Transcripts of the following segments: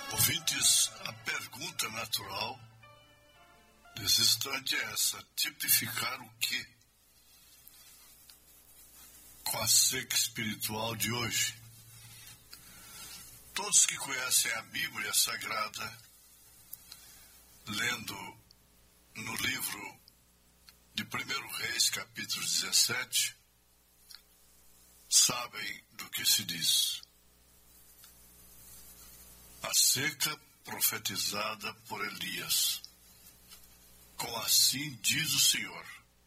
Ouvintes, a pergunta natural desse instante é essa: tipificar o quê com a seca espiritual de hoje? Todos que conhecem a Bíblia Sagrada, lendo no livro de 1 Reis, capítulo 17, sabem do que se diz. A seca profetizada por Elias. Com assim diz o Senhor.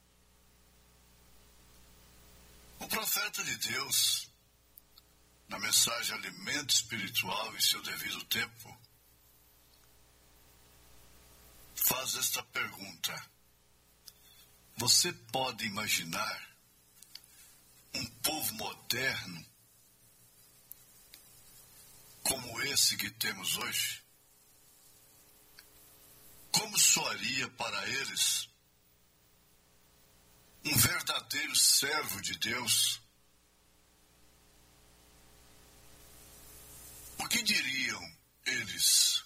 O profeta de Deus, na mensagem Alimento Espiritual em seu devido tempo, faz esta pergunta: você pode imaginar um povo moderno como esse que temos hoje? Como soaria para eles um verdadeiro servo de Deus? O que diriam eles?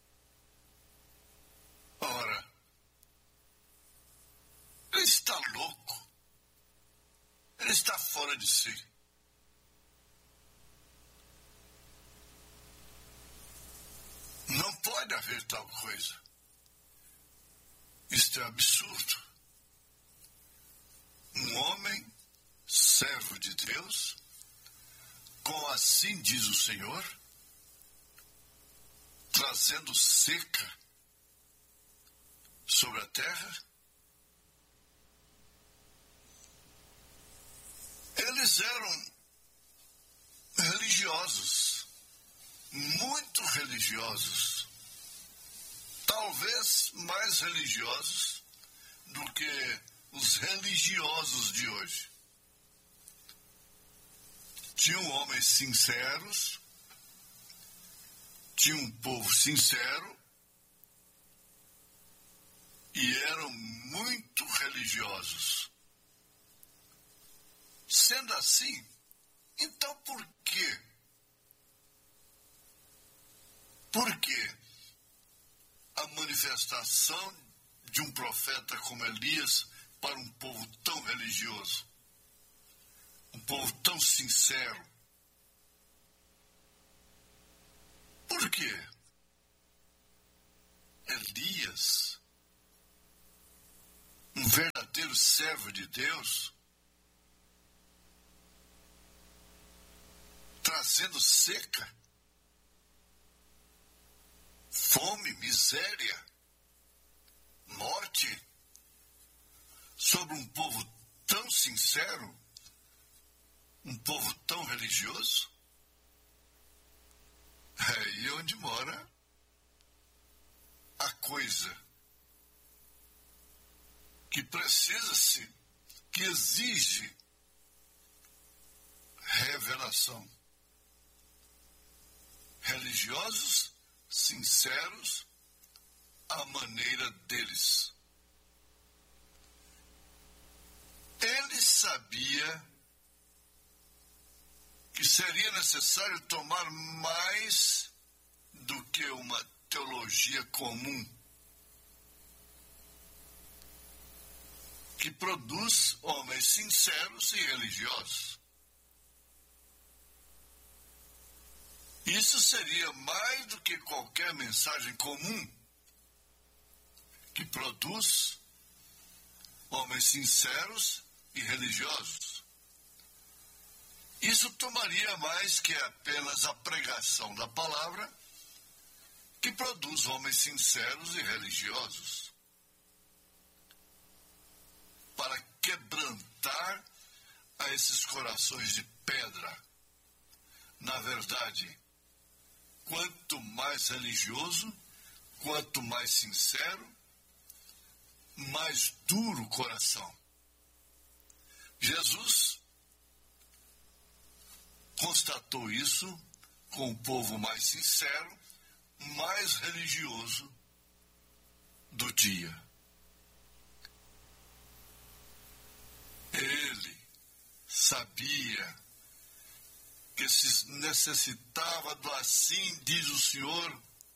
Ora, ele está louco, ele está fora de si. Não pode haver tal coisa. Isto é absurdo. Um homem, servo de Deus, com assim diz o Senhor, trazendo seca sobre a terra. Eles eram religiosos, muito religiosos, talvez mais religiosos do que os religiosos de hoje. Tinham homens sinceros, tinha um povo sincero e eram muito religiosos. Sendo assim, então por quê? Por que a manifestação de um profeta como Elias para um povo tão religioso? Um povo tão sincero? Por quê? Elias, um verdadeiro servo de Deus, trazendo seca, fome, miséria, morte, sobre um povo tão sincero, um povo tão religioso? É aí onde mora a coisa que precisa-se, que exige revelação. Religiosos sinceros à maneira deles. Ele sabia que seria necessário tomar mais do que uma teologia comum, que produz homens sinceros e religiosos. Isso seria mais do que qualquer mensagem comum, que produz homens sinceros e religiosos. Isso tomaria mais que apenas a pregação da palavra, que produz homens sinceros e religiosos. Para quebrantar a esses corações de pedra. Na verdade, quanto mais religioso, quanto mais sincero, mais duro o coração. Jesus constatou isso com o povo mais sincero, mais religioso do dia. Ele sabia que se necessitava do assim diz o Senhor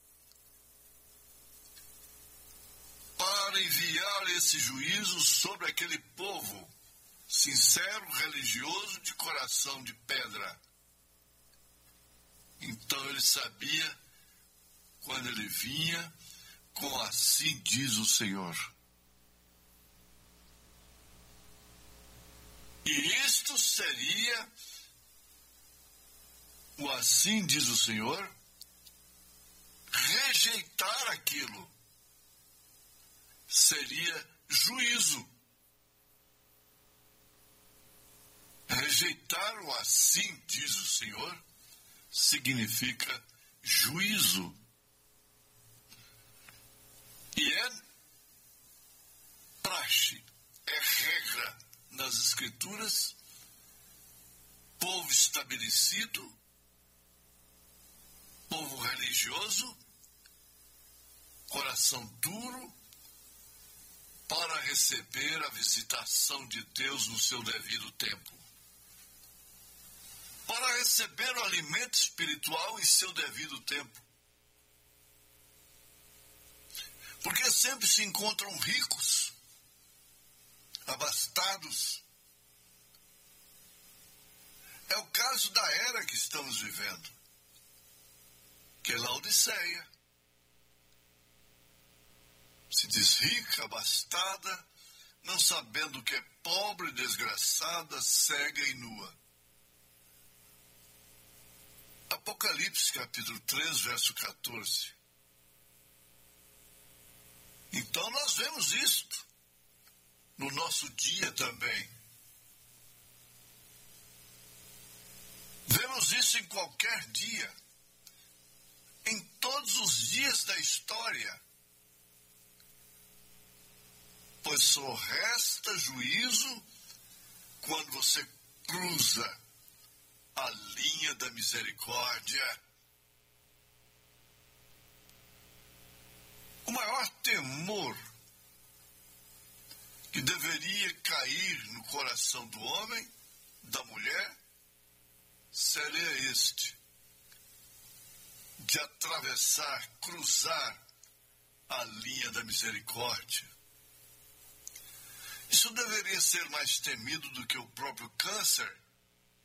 para enviar esse juízo sobre aquele povo sincero, religioso, de coração de pedra. Então ele sabia quando ele vinha com assim diz o Senhor. E isto seria o assim diz o Senhor, rejeitar aquilo seria juízo. Rejeitar o assim diz o Senhor significa juízo. E é praxe, é regra nas Escrituras, povo estabelecido, povo religioso, coração duro, para receber a visitação de Deus no seu devido tempo. Para receber o alimento espiritual em seu devido tempo. Porque sempre se encontram ricos, abastados. É o caso da era que estamos vivendo, que é Laodiceia. Se diz rica, abastada, não sabendo que é pobre, desgraçada, cega e nua. Apocalipse capítulo 3, verso 14. Então nós vemos isto no nosso dia também. Vemos isso em qualquer dia, em todos os dias da história. Pois só resta juízo quando você cruza a linha da misericórdia. O maior temor que deveria cair no coração do homem, da mulher, seria este: de atravessar, cruzar a linha da misericórdia. Isso deveria ser mais temido do que o próprio câncer,